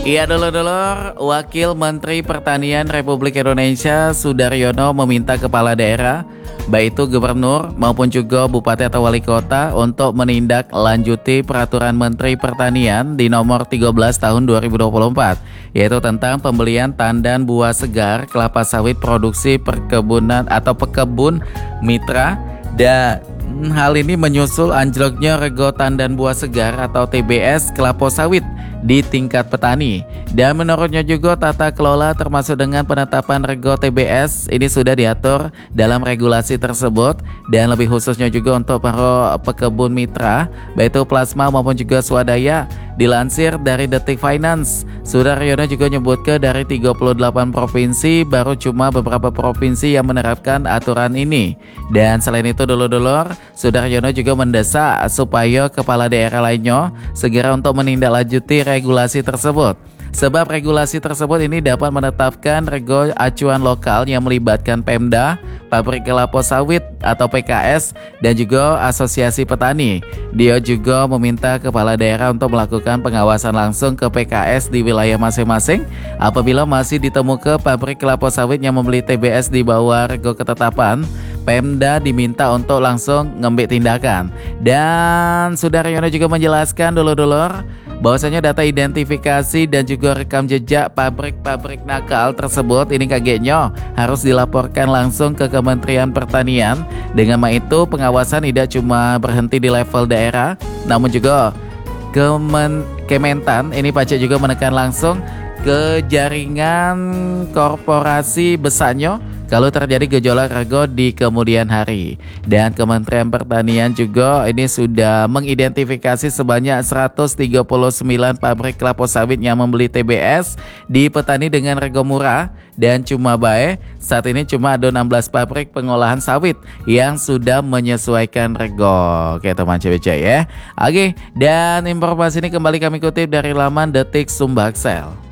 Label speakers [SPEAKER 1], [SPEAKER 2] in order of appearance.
[SPEAKER 1] Iya dulur-dulur, Wakil Menteri Pertanian Republik Indonesia Sudaryono meminta kepala daerah, baik itu gubernur maupun juga bupati atau wali kota untuk menindaklanjuti peraturan Menteri Pertanian di nomor 13 tahun 2024, yaitu tentang pembelian tandan buah segar kelapa sawit produksi perkebunan atau pekebun mitra. Dan hal ini menyusul anjloknya rego tandan buah segar atau TBS kelapa sawit di tingkat petani. Dan menurutnya juga tata kelola termasuk dengan penetapan rego TBS ini sudah diatur dalam regulasi tersebut, dan lebih khususnya juga untuk para pekebun mitra baik itu plasma maupun juga swadaya. Dilansir dari Detik Finance, Sudaryono juga nyebut ke dari 38 provinsi baru cuma beberapa provinsi yang menerapkan aturan ini. Dan selain itu dulur-dulur, Sudaryono juga mendesak supaya kepala daerah lainnya segera untuk menindaklanjuti regulasi tersebut. Sebab regulasi tersebut ini dapat menetapkan rego acuan lokal yang melibatkan Pemda, pabrik kelapa sawit atau PKS, dan juga asosiasi petani. Dia juga meminta kepala daerah untuk melakukan pengawasan langsung ke PKS di wilayah masing-masing apabila masih ditemukan pabrik kelapa sawit yang membeli TBS di bawah rego ketetapan. Pemda diminta untuk langsung ngambil tindakan. Dan Sudaryono juga menjelaskan dulur-dulur bahwasanya data identifikasi dan juga rekam jejak pabrik-pabrik nakal tersebut ini kagetnya harus dilaporkan langsung ke Kementerian Pertanian. Dengan itu pengawasan tidak cuma berhenti di level daerah, namun juga Kementan ini pajak juga menekan langsung ke jaringan korporasi besarnya kalau terjadi gejolak rego di kemudian hari. Dan Kementerian Pertanian juga ini sudah mengidentifikasi sebanyak 139 pabrik kelapa sawit yang membeli TBS di petani dengan rego murah, dan cuma baik saat ini cuma ada 16 pabrik pengolahan sawit yang sudah menyesuaikan rego. Oke teman cewek ya. Oke, dan informasi ini kembali kami kutip dari laman Detik Sumbaksel.